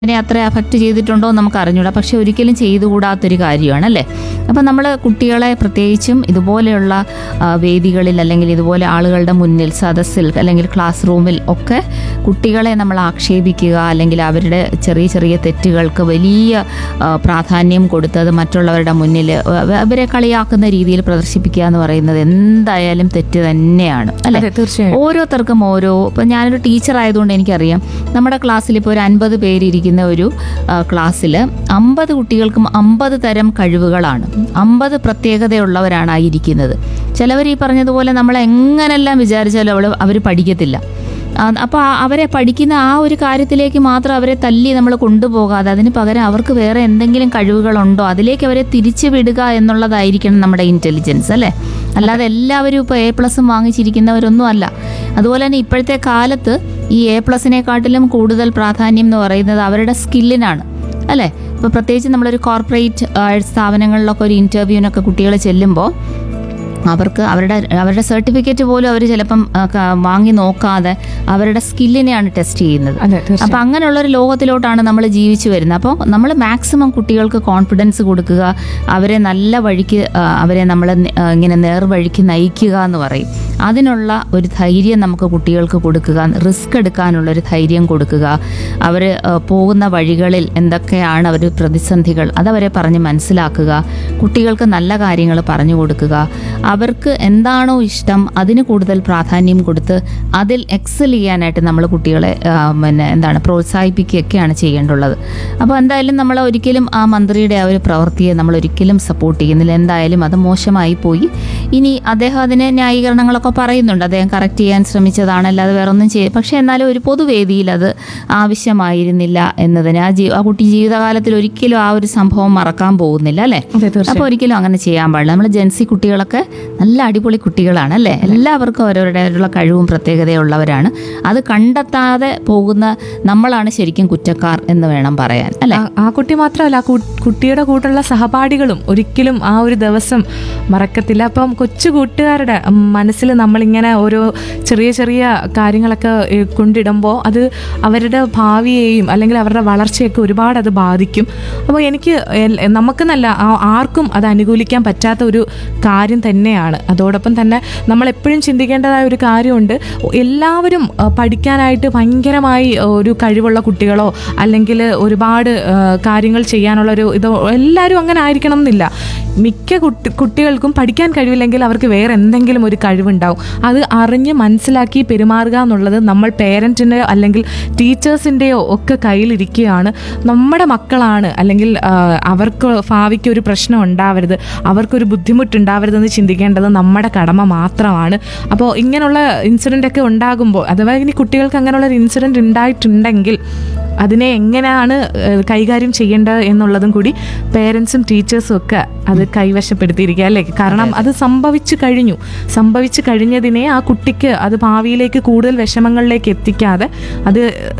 അതിനെ അത്ര അഫക്റ്റ് ചെയ്തിട്ടുണ്ടോ എന്ന് നമുക്ക് അറിഞ്ഞൂടാ, പക്ഷെ ഒരിക്കലും ചെയ്തുകൂടാത്തൊരു കാര്യമാണ് അല്ലേ. അപ്പം നമ്മൾ കുട്ടികളെ പ്രത്യേകിച്ചും ഇതുപോലെയുള്ള വേദികളിൽ അല്ലെങ്കിൽ ഇതുപോലെ ആളുകളുടെ മുന്നിൽ, സദസ്സിൽ അല്ലെങ്കിൽ ക്ലാസ് റൂമിൽ ഒക്കെ കുട്ടികളെ നമ്മൾ ആക്ഷേപിക്കുക അല്ലെങ്കിൽ അവരുടെ ചെറിയ ചെറിയ തെറ്റുകൾക്ക് വലിയ പ്രാധാന്യം കൊടുത്തത് മറ്റുള്ളവരുടെ മുന്നിൽ അവരെ കളിയാക്കുന്ന രീതിയിൽ പ്രദർശിപ്പിക്കുക എന്ന് പറയുന്നത് എന്തായാലും തെറ്റ് തന്നെയാണ് അല്ലേ. തീർച്ചയായും ഓരോരുത്തർക്കും ഇപ്പം ഞാനൊരു ടീച്ചർ ആയതുകൊണ്ട് എനിക്കറിയാം, നമ്മുടെ ക്ലാസ്സിൽ ഇപ്പോൾ ഒരു 50 പേരിരിക്കുന്ന ഒരു ക്ലാസ്സിൽ 50 കുട്ടികൾക്കും 50 തരം കഴിവുകളാണ്, 50 പ്രത്യേകതയുള്ളവരാണ് ആയിരിക്കുന്നത്. ചിലവർ ഈ പറഞ്ഞതുപോലെ നമ്മൾ എങ്ങനെല്ലാം വിചാരിച്ചാലും അവർ പഠിക്കത്തില്ല. അപ്പോൾ അവരെ പഠിക്കുന്ന ആ ഒരു കാര്യത്തിലേക്ക് മാത്രം അവരെ തല്ലി നമ്മൾ കൊണ്ടുപോകാതെ അതിന് പകരം അവർക്ക് വേറെ എന്തെങ്കിലും കഴിവുകളുണ്ടോ അതിലേക്ക് അവരെ തിരിച്ചു വിടുക എന്നുള്ളതായിരിക്കണം നമ്മുടെ ഇൻ്റലിജൻസ് അല്ലേ. അല്ലാതെ എല്ലാവരും ഇപ്പോൾ A+ വാങ്ങിച്ചിരിക്കുന്നവരൊന്നും അല്ല. അതുപോലെ തന്നെ ഇപ്പോഴത്തെ കാലത്ത് ഈ A+നെക്കാട്ടിലും കൂടുതൽ പ്രാധാന്യം എന്ന് പറയുന്നത് അവരുടെ സ്കില്ലിനാണ് അല്ലേ. ഇപ്പോൾ പ്രത്യേകിച്ച് നമ്മളൊരു കോർപ്പറേറ്റ് സ്ഥാപനങ്ങളിലൊക്കെ ഒരു ഇൻ്റർവ്യൂവിനൊക്കെ കുട്ടികൾ ചെല്ലുമ്പോൾ അവർക്ക് അവരുടെ സർട്ടിഫിക്കറ്റ് പോലും അവർ ചിലപ്പം വാങ്ങി നോക്കാതെ അവരുടെ സ്കില്ലിനെയാണ് ടെസ്റ്റ് ചെയ്യുന്നത്. അപ്പം അങ്ങനെയുള്ളൊരു ലോകത്തിലോട്ടാണ് നമ്മൾ ജീവിച്ചു വരുന്നത്. അപ്പോൾ നമ്മൾ മാക്സിമം കുട്ടികൾക്ക് കോൺഫിഡൻസ് കൊടുക്കുക, അവരെ നല്ല വഴിക്ക് അവരെ നമ്മൾ ഇങ്ങനെ നേർവഴിക്ക് നയിക്കുക എന്ന് പറയും. അതിനുള്ള ഒരു ധൈര്യം നമുക്ക് കുട്ടികൾക്ക് കൊടുക്കുക, റിസ്ക് എടുക്കാനുള്ളൊരു ധൈര്യം കൊടുക്കുക, അവർ പോകുന്ന വഴികളിൽ എന്തൊക്കെയാണ് അവർ പ്രതിസന്ധികൾ അതവരെ പറഞ്ഞ് മനസ്സിലാക്കുക, കുട്ടികൾക്ക് നല്ല കാര്യങ്ങൾ പറഞ്ഞു കൊടുക്കുക, അവർക്ക് എന്താണോ ഇഷ്ടം അതിന് കൂടുതൽ പ്രാധാന്യം കൊടുത്ത് അതിൽ എക്സൽ ചെയ്യാനായിട്ട് നമ്മൾ കുട്ടികളെ പ്രോത്സാഹിപ്പിക്കുകയൊക്കെയാണ് ചെയ്യേണ്ടുള്ളത്. അപ്പോൾ എന്തായാലും നമ്മൾ ഒരിക്കലും ആ മന്ത്രിയുടെ ആ ഒരു പ്രവൃത്തിയെ നമ്മൾ ഒരിക്കലും സപ്പോർട്ട് ചെയ്യുന്നില്ല. എന്തായാലും അത് മോശമായി പോയി. ഇനി അദ്ദേഹം അതിന് ന്യായീകരണങ്ങളൊക്കെ പറയുന്നുണ്ട്, അദ്ദേഹം കറക്റ്റ് ചെയ്യാൻ ശ്രമിച്ചതാണ്, അല്ലാതെ വേറെ ഒന്നും ചെയ്യും. പക്ഷേ എന്നാലും ഒരു പൊതുവേദിയിൽ അത് ആവശ്യമായിരുന്നില്ല എന്നതിന് ആ കുട്ടി ജീവിതകാലത്തിൽ ഒരിക്കലും ആ ഒരു സംഭവം മറക്കാൻ പോകുന്നില്ല അല്ലേ. അപ്പോൾ ഒരിക്കലും അങ്ങനെ ചെയ്യാൻ പാടില്ല. നമ്മൾ ജെൻസി കുട്ടികളൊക്കെ നല്ല അടിപൊളി കുട്ടികളാണ് അല്ലേ. എല്ലാവർക്കും അവരവരുടേതായിട്ടുള്ള കഴിവും പ്രത്യേകതയുള്ളവരാണ്. അത് കണ്ടെത്താതെ പോകുന്ന നമ്മളാണ് ശരിക്കും കുറ്റക്കാർ എന്ന് വേണം പറയാൻ അല്ലേ. ആ കുട്ടി മാത്രമല്ല, ആ കുട്ടിയുടെ കൂട്ടുള്ള സഹപാഠികളും ഒരിക്കലും ആ ഒരു ദിവസം മറക്കത്തില്ല. അപ്പം കൊച്ചു കൂട്ടുകാരുടെ മനസ്സിൽ നമ്മളിങ്ങനെ ഓരോ ചെറിയ ചെറിയ കാര്യങ്ങളൊക്കെ കൊണ്ടിടുമ്പോൾ അത് അവരുടെ ഭാവിയെയും അല്ലെങ്കിൽ അവരുടെ വളർച്ചയൊക്കെ ഒരുപാട് അത് ബാധിക്കും. അപ്പോൾ നമുക്കെന്നല്ല ആർക്കും അത് അനുകൂലിക്കാൻ പറ്റാത്ത ഒരു കാര്യം തന്നെയാണ്. അതോടൊപ്പം തന്നെ നമ്മളെപ്പോഴും ചിന്തിക്കേണ്ടതായ ഒരു കാര്യമുണ്ട്, എല്ലാവരും പഠിക്കാനായിട്ട് ഭയങ്കരമായി ഒരു കഴിവുള്ള കുട്ടികളോ അല്ലെങ്കിൽ ഒരുപാട് കാര്യങ്ങൾ ചെയ്യാനുള്ള ഒരു ഇതോ എല്ലാവരും അങ്ങനെ ആയിരിക്കണം എന്നില്ല. മിക്ക കുട്ടികൾക്കും പഠിക്കാൻ കഴിവില്ലെങ്കിൽ അവർക്ക് വേറെ എന്തെങ്കിലും ഒരു കഴിവുണ്ടാവും. അത് അറിഞ്ഞ് മനസ്സിലാക്കി പെരുമാറുക എന്നുള്ളത് നമ്മൾ പേരൻറ്റിൻ്റെയോ അല്ലെങ്കിൽ ടീച്ചേഴ്സിൻ്റെയോ ഒക്കെ കയ്യിലിരിക്കുകയാണ്. നമ്മുടെ മക്കളാണ്, അല്ലെങ്കിൽ അവർക്ക് ഭാവിക്ക് ഒരു പ്രശ്നം ഉണ്ടാവരുത്, അവർക്കൊരു ബുദ്ധിമുട്ടുണ്ടാവരുതെന്ന് ചിന്തിക്കേണ്ടത് നമ്മുടെ കടമ മാത്രമാണ്. അപ്പോൾ ഇങ്ങനെയുള്ള ഇൻസിഡൻ്റ് ഒക്കെ ഉണ്ടാകുമ്പോൾ, അഥവാ ഇനി കുട്ടികൾക്ക് അങ്ങനെയുള്ള ഒരു ഇൻസിഡൻറ്റ് ഉണ്ടായിട്ടുണ്ടെങ്കിൽ അതിനെ എങ്ങനെയാണ് കൈകാര്യം ചെയ്യേണ്ടത് എന്നുള്ളതും കൂടി പേരൻസും ടീച്ചേഴ്സും ഒക്കെ അത് കൈവശപ്പെടുത്തിയിരിക്കുക അല്ലേ. കാരണം അത് സംഭവിച്ചു കഴിഞ്ഞതിനെ ആ കുട്ടിക്ക് അത് ഭാവിയിലേക്ക് കൂടുതൽ വിഷമങ്ങളിലേക്ക് എത്തിക്കാതെ അത്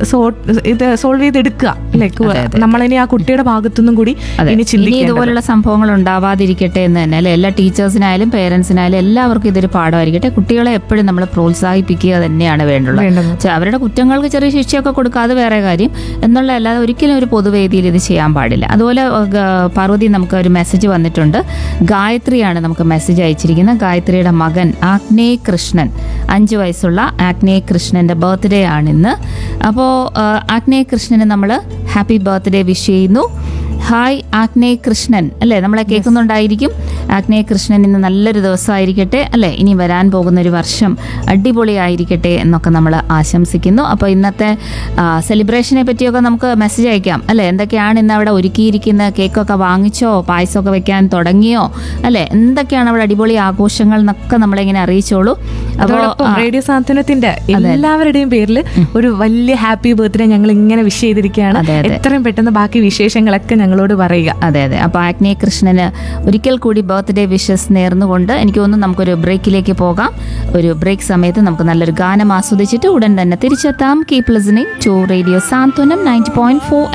സോൾവ് ചെയ്തെടുക്കുക അല്ലേ. നമ്മളിനി ആ കുട്ടിയുടെ ഭാഗത്തുനിന്നും കൂടി ഇനി ചിന്തിക്കുക, ഇതുപോലുള്ള സംഭവങ്ങൾ ഉണ്ടാവാതിരിക്കട്ടെ എന്ന് തന്നെ അല്ലെ. എല്ലാ ടീച്ചേഴ്സിനായാലും പേരൻസിനായാലും എല്ലാവർക്കും ഇതൊരു പാഠമായിരിക്കട്ടെ. കുട്ടികളെ എപ്പോഴും നമ്മൾ പ്രോത്സാഹിപ്പിക്കുക തന്നെയാണ് വേണ്ടുള്ളത്. അവരുടെ കുറ്റങ്ങൾക്ക് ചെറിയ ശിക്ഷയൊക്കെ കൊടുക്കുക, അത് വേറെ കാര്യം എന്നുള്ള, അല്ലാതെ ഒരിക്കലും ഒരു പൊതുവേദിയിൽ ഇത് ചെയ്യാൻ പാടില്ല. അതുപോലെ പാർവതി, നമുക്ക് ഒരു മെസ്സേജ് വന്നിട്ടുണ്ട്. ഗായത്രിയാണ് നമുക്ക് മെസ്സേജ് അയച്ചിരിക്കുന്നത്. ഗായത്രിയുടെ മകൻ ആഗ്നേയ് കൃഷ്ണൻ, 5 വയസ്സുള്ള ആഗ്നേയ് കൃഷ്ണൻ്റെ ബർത്ത്ഡേ ആണിന്ന്. അപ്പോൾ ആഗ്നേയ് കൃഷ്ണന് നമ്മൾ ഹാപ്പി ബർത്ത്ഡേ വിഷ് ചെയ്യുന്നു. ഹായ് ആഗ്നേയ് കൃഷ്ണൻ അല്ലേ, നമ്മളെ കേൾക്കുന്നുണ്ടായിരിക്കും. ആഗ്നേയ് കൃഷ്ണൻ ഇന്ന് നല്ലൊരു ദിവസമായിരിക്കട്ടെ അല്ലേ, ഇനി വരാൻ പോകുന്നൊരു വർഷം അടിപൊളിയായിരിക്കട്ടെ എന്നൊക്കെ നമ്മൾ ആശംസിക്കുന്നു. അപ്പോൾ ഇന്നത്തെ സെലിബ്രേഷനെ പറ്റിയൊക്കെ നമുക്ക് മെസ്സേജ് അയക്കാം അല്ലേ. എന്തൊക്കെയാണ് ഇന്ന് അവിടെ ഒരുക്കിയിരിക്കുന്ന, കേക്കൊക്കെ വാങ്ങിച്ചോ, പായസമൊക്കെ വെക്കാൻ തുടങ്ങിയോ അല്ലേ, എന്തൊക്കെയാണ് അവിടെ അടിപൊളി ആഘോഷങ്ങൾ എന്നൊക്കെ നമ്മളിങ്ങനെ അറിയിച്ചോളൂ. അതോടൊപ്പം റേഡിയോ സാന്ത്വനത്തിന്റെ എല്ലാവരുടെയും പേരിൽ ഒരു വലിയ ഹാപ്പി ബർത്ത്ഡേ ഞങ്ങൾ ഇങ്ങനെ വിഷ് ചെയ്തിരിക്കുകയാണ്. എത്രയും പെട്ടെന്ന് ബാക്കി വിശേഷങ്ങളൊക്കെ ഞങ്ങളോട് പറയുക. അതെ. അപ്പോൾ ആഗ്നേയ് കൃഷ്ണന് ഒരിക്കൽ കൂടി ബർത്ത്ഡേ വിഷസ് നേർന്നുകൊണ്ട് എനിക്ക് തോന്നുന്നു നമുക്കൊരു ബ്രേക്കിലേക്ക് പോകാം. ഒരു ബ്രേക്ക് സമയത്ത് നമുക്ക് നല്ലൊരു ഗാനം ആസ്വദിച്ചിട്ട് ഉടൻ തന്നെ തിരിച്ചെത്താം. Keep listening to radio Santhwanam 90.4